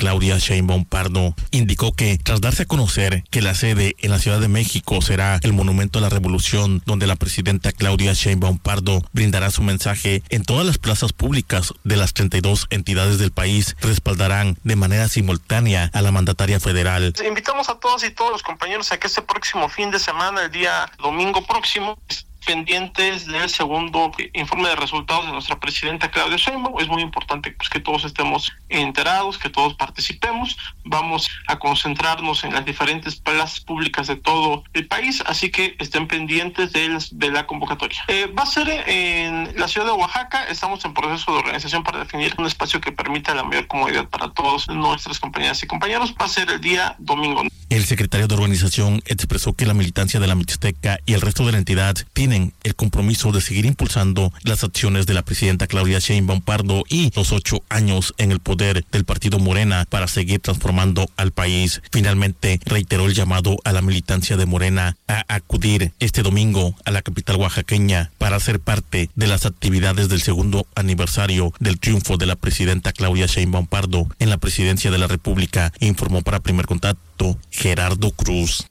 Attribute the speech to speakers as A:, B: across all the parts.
A: Claudia Sheinbaum Pardo indicó que tras darse a conocer que la sede en la Ciudad de México será el Monumento a la Revolución, donde la presidenta Claudia Sheinbaum Pardo brindará su mensaje en todas las plazas públicas de las 32 entidades del país, respaldarán de manera simultánea a la mandataria federal.
B: Invitamos a todas y todos los compañeros a que este próximo fin de semana, el día domingo próximo, pendientes del segundo informe de resultados de nuestra presidenta Claudia Sheinbaum. Es muy importante pues, que todos estemos enterados, que todos participemos. Vamos a concentrarnos en las diferentes plazas públicas de todo el país, así que estén pendientes de la convocatoria. Va a ser en la ciudad de Oaxaca. Estamos en proceso de organización para definir un espacio que permita la mayor comodidad para todos nuestras compañeras y compañeros. Va a ser el día domingo.
A: El secretario de organización expresó que la militancia de la Mixteca y el resto de la entidad tienen el compromiso de seguir impulsando las acciones de la presidenta Claudia Sheinbaum Pardo y los 8 años en el poder del partido Morena para seguir transformando al país. Finalmente reiteró el llamado a la militancia de Morena a acudir este domingo a la capital oaxaqueña para ser parte de las actividades del segundo aniversario del triunfo de la presidenta Claudia Sheinbaum Pardo en la presidencia de la República, informó para Primer Contacto Gerardo Cruz.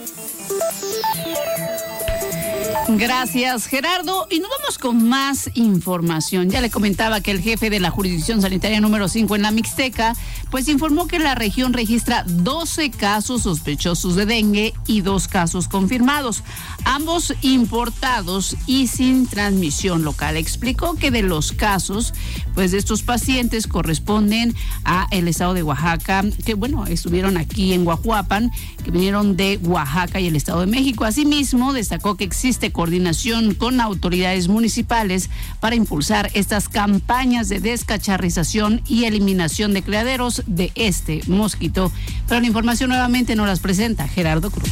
C: Gracias, Gerardo. Y nos vamos con más información. Ya le comentaba que el jefe de la jurisdicción sanitaria número 5 en la Mixteca, pues informó que la región registra 12 casos sospechosos de dengue y 2 casos confirmados, ambos importados y sin transmisión local. Explicó que de los casos, pues de estos pacientes corresponden a el estado de Oaxaca, que bueno, estuvieron aquí en Guajuapan, que vinieron de Oaxaca y el Estado de México. Asimismo, destacó que existe coordinación con autoridades municipales para impulsar estas campañas de descacharrización y eliminación de criaderos de este mosquito. Pero la información nuevamente nos las presenta Gerardo Cruz.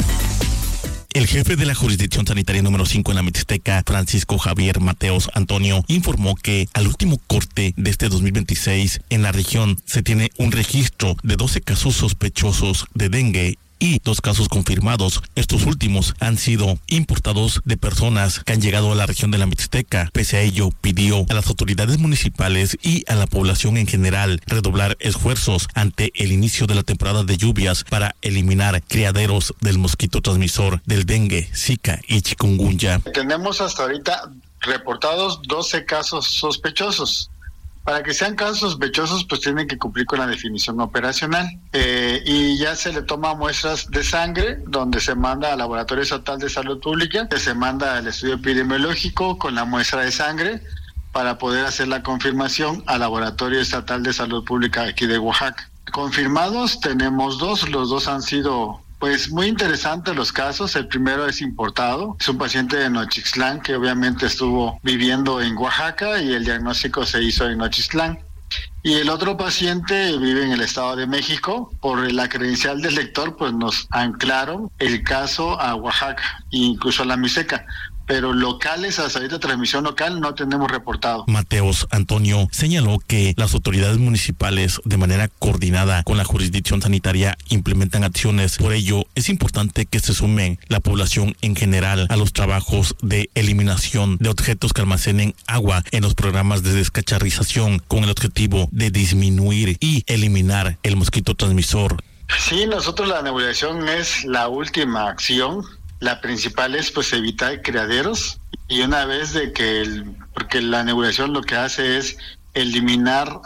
A: El jefe de la jurisdicción sanitaria número 5 en la Mixteca, Francisco Javier Mateos Antonio, informó que al último corte de este 2026 en la región se tiene un registro de 12 casos sospechosos de dengue y 2 casos confirmados. Estos últimos han sido importados de personas que han llegado a la región de la Mixteca. Pese a ello, pidió a las autoridades municipales y a la población en general redoblar esfuerzos ante el inicio de la temporada de lluvias para eliminar criaderos del mosquito transmisor del dengue, zika y chikungunya.
D: Tenemos hasta ahorita reportados 12 casos sospechosos. Para que sean casos sospechosos, pues tienen que cumplir con la definición operacional. Y ya se le toma muestras de sangre, donde se manda al Laboratorio Estatal de Salud Pública, que se manda al estudio epidemiológico con la muestra de sangre para poder hacer la confirmación al Laboratorio Estatal de Salud Pública aquí de Oaxaca. Confirmados tenemos 2, los 2 han sido pues muy interesantes los casos. El primero es importado, es un paciente de Nochixtlán que obviamente estuvo viviendo en Oaxaca y el diagnóstico se hizo en Nochixtlán. Y el otro paciente vive en el Estado de México. Por la credencial del lector, pues nos anclaron el caso a Oaxaca e incluso a la Mixteca. Pero locales, hasta ahorita transmisión local no tenemos reportado.
A: Mateos Antonio señaló que las autoridades municipales de manera coordinada con la jurisdicción sanitaria implementan acciones. Por ello, es importante que se sumen la población en general a los trabajos de eliminación de objetos que almacenen agua en los programas de descacharrización con el objetivo de disminuir y eliminar el mosquito transmisor.
D: Sí, nosotros la nebulización es la última acción. La principal es pues evitar criaderos y una vez de que porque la nebulización lo que hace es eliminar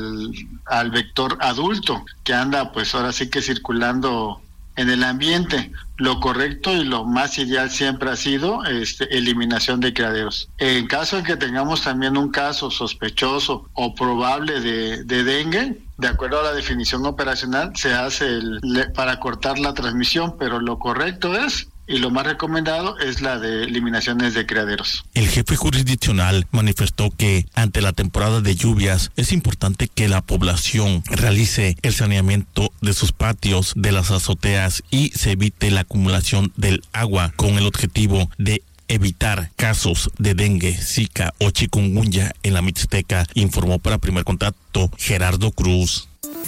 D: al vector adulto que anda pues ahora sí que circulando en el ambiente. Lo correcto y lo más ideal siempre ha sido eliminación de criaderos. En caso de que tengamos también un caso sospechoso o probable de dengue, de acuerdo a la definición operacional, se hace para cortar la transmisión, pero lo correcto es y lo más recomendado es la de eliminaciones de criaderos.
A: El jefe jurisdiccional manifestó que ante la temporada de lluvias es importante que la población realice el saneamiento de sus patios, de las azoteas y se evite la acumulación del agua con el objetivo de evitar casos de dengue, zika o chikungunya en la Mixteca, informó para Primer Contacto Gerardo Cruz.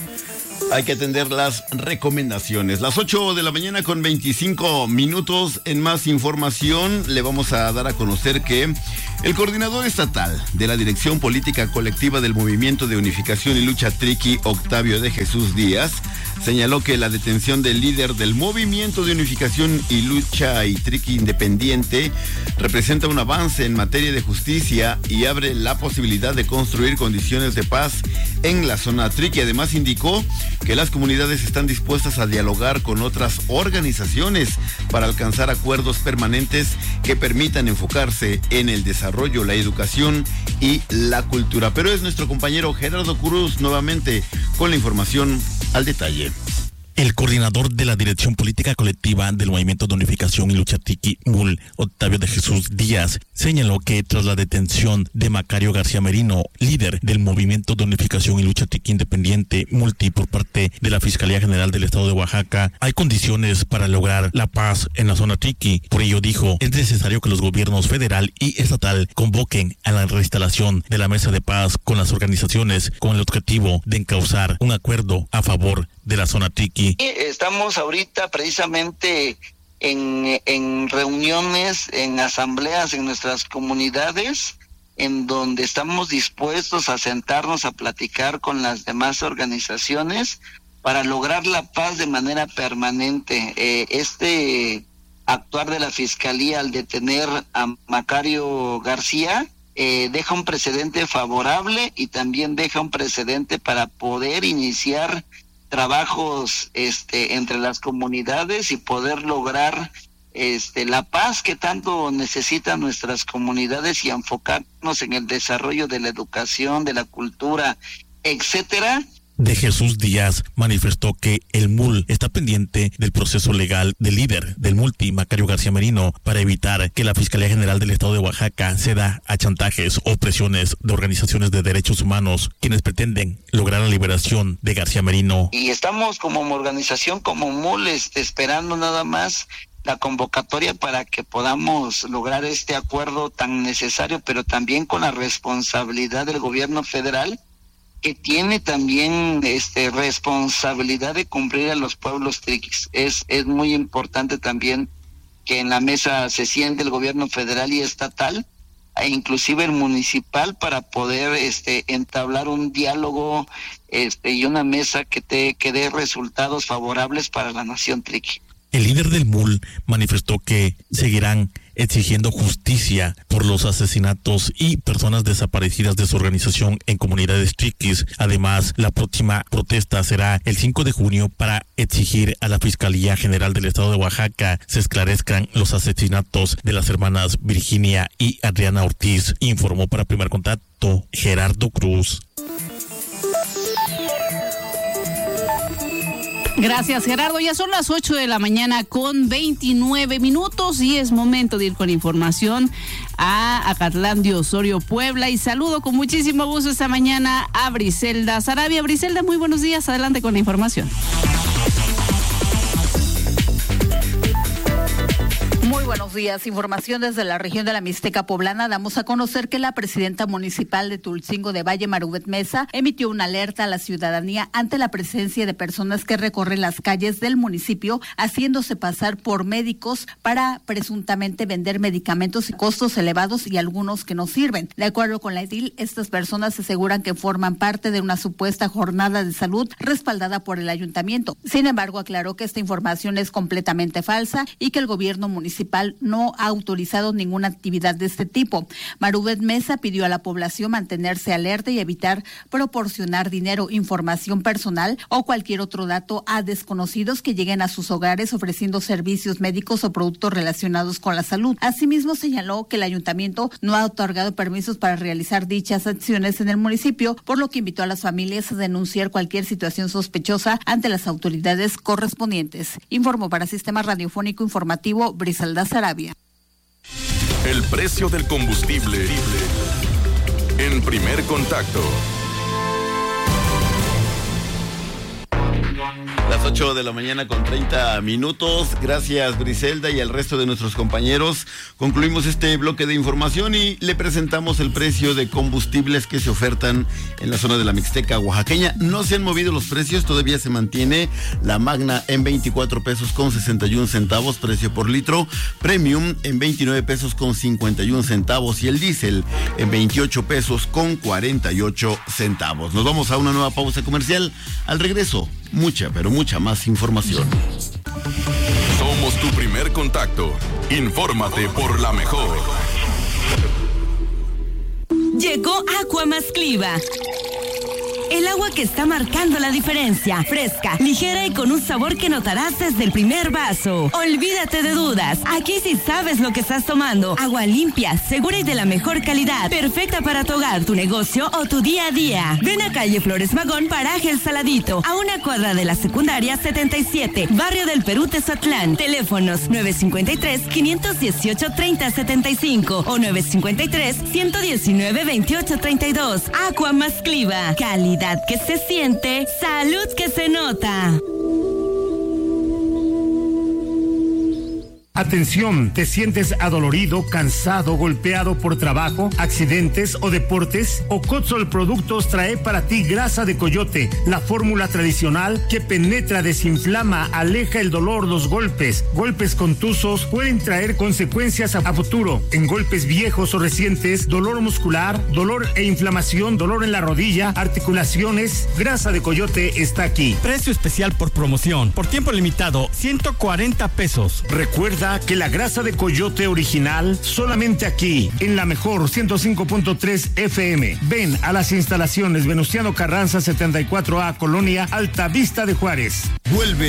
E: Hay que atender las recomendaciones. Las 8 de la mañana con 25 minutos. En más información le vamos a dar a conocer que El coordinador estatal de la Dirección Política Colectiva del Movimiento de Unificación y Lucha Triqui, Octavio de Jesús Díaz, señaló que la detención del líder del Movimiento de Unificación y Lucha y Triqui Independiente representa un avance en materia de justicia y abre la posibilidad de construir condiciones de paz en la zona Triqui. Además, indicó que las comunidades están dispuestas a dialogar con otras organizaciones para alcanzar acuerdos permanentes que permitan enfocarse en el desarrollo, la educación y la cultura. Pero es nuestro compañero Gerardo Cruz nuevamente con la información al detalle.
A: El coordinador de la Dirección Política Colectiva del Movimiento de Unificación y Lucha Triqui, MUL, Octavio de Jesús Díaz, señaló que tras la detención de Macario García Merino, líder del Movimiento de Unificación y Lucha Triqui Independiente, MULTI, por parte de la Fiscalía General del Estado de Oaxaca, hay condiciones para lograr la paz en la zona Triqui. Por ello, dijo, es necesario que los gobiernos federal y estatal convoquen a la reinstalación de la mesa de paz con las organizaciones con el objetivo de encauzar un acuerdo a favor de la zona Triqui.
F: Estamos ahorita precisamente en reuniones, en asambleas en nuestras comunidades, en donde estamos dispuestos a sentarnos a platicar con las demás organizaciones para lograr la paz de manera permanente. Este actuar de la Fiscalía al detener a Macario García deja un precedente favorable y también deja un precedente para poder iniciar trabajos entre las comunidades y poder lograr la paz que tanto necesitan nuestras comunidades y enfocarnos en el desarrollo de la educación, de la cultura, etcétera.
A: De Jesús Díaz manifestó que el MUL está pendiente del proceso legal del líder del MULTI, Macario García Merino, para evitar que la Fiscalía General del Estado de Oaxaca ceda a chantajes o presiones de organizaciones de derechos humanos quienes pretenden lograr la liberación de García Merino.
F: Y estamos como organización, como MUL, esperando nada más la convocatoria para que podamos lograr este acuerdo tan necesario, pero también con la responsabilidad del gobierno federal, que tiene también responsabilidad de cumplir a los pueblos triquis. Es muy importante también que en la mesa se siente el gobierno federal y estatal, e inclusive el municipal, para poder entablar un diálogo y una mesa que dé resultados favorables para la nación triqui.
A: El líder del MUL manifestó que seguirán exigiendo justicia por los asesinatos y personas desaparecidas de su organización en comunidades triquis. Además, la próxima protesta será el 5 de junio para exigir a la Fiscalía General del Estado de Oaxaca se esclarezcan los asesinatos de las hermanas Virginia y Adriana Ortiz, informó para Primer Contacto Gerardo Cruz.
C: Gracias, Gerardo. Ya son las 8 de la mañana con 29 minutos y es momento de ir con información a Acatlán de Osorio, Puebla. Y saludo con muchísimo gusto esta mañana a Briselda Sarabia. Briselda, muy buenos días. Adelante con la información. Muy buenos días. Información desde la región de la Mixteca Poblana. Damos a conocer que la presidenta municipal de Tulcingo de Valle, Marubet Mesa, emitió una alerta a la ciudadanía ante la presencia de personas que recorren las calles del municipio haciéndose pasar por médicos para presuntamente vender medicamentos y costos elevados y algunos que no sirven. De acuerdo con la edil, estas personas aseguran que forman parte de una supuesta jornada de salud respaldada por el ayuntamiento. Sin embargo, aclaró que esta información es completamente falsa y que el gobierno municipal no ha autorizado ninguna actividad de este tipo. Marubet Mesa pidió a la población mantenerse alerta y evitar proporcionar dinero, información personal o cualquier otro dato a desconocidos que lleguen a sus hogares ofreciendo servicios médicos o productos relacionados con la salud. Asimismo, señaló que el ayuntamiento no ha otorgado permisos para realizar dichas acciones en el municipio, por lo que invitó a las familias a denunciar cualquier situación sospechosa ante las autoridades correspondientes. Informó para Sistema Radiofónico Informativo Briselda Sarabia.
G: El precio del combustible en Primer Contacto.
E: Las 8 de la mañana con 30 minutos. Gracias, Griselda, y al resto de nuestros compañeros. Concluimos este bloque de información y le presentamos el precio de combustibles que se ofertan en la zona de la Mixteca oaxaqueña. No se han movido los precios, todavía se mantiene la Magna en 24 pesos con 61 centavos, precio por litro. Premium en 29 pesos con 51 centavos y el diésel en 28 pesos con 48 centavos. Nos vamos a una nueva pausa comercial. Al regreso, mucha, pero mucha más información.
G: Somos tu primer contacto. Infórmate por la mejor.
H: Llegó Aqua Mascliva. El agua que está marcando la diferencia. Fresca, ligera y con un sabor que notarás desde el primer vaso. Olvídate de dudas. Aquí sí sabes lo que estás tomando. Agua limpia, segura y de la mejor calidad. Perfecta para tu hogar, tu negocio o tu día a día. Ven a calle Flores Magón, paraje El Saladito. A una cuadra de la secundaria 77, barrio del Perú, Tezotlán. Teléfonos 953-518-3075 o 953-119-2832. Aqua Mascliva. Calidad que se siente, salud que se nota.
I: Atención, ¿te sientes adolorido, cansado, golpeado por trabajo, accidentes o deportes? Ocotzol Productos trae para ti grasa de coyote, la fórmula tradicional que penetra, desinflama, aleja el dolor, los golpes. Golpes contusos pueden traer consecuencias a futuro. En golpes viejos o recientes, dolor muscular, dolor e inflamación, dolor en la rodilla, articulaciones, grasa de coyote está aquí.
J: Precio especial por promoción, por tiempo limitado, 140 pesos.
I: Recuerda que la grasa de coyote original solamente aquí, en la mejor 105.3 FM. Ven a las instalaciones Venustiano Carranza 74A, Colonia Alta Vista de Juárez.
E: Vuelve